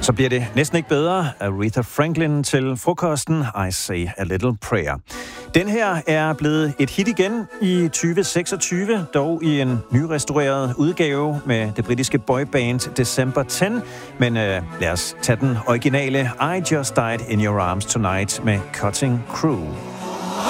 Så bliver det næsten ikke bedre. Aretha Franklin til frokosten. I Say a Little Prayer. Den her er blevet et hit igen i 2026, dog i en nyrestaureret udgave med det britiske boyband December 10. Men lad os tage den originale I Just Died in Your Arms Tonight med Cutting Crew.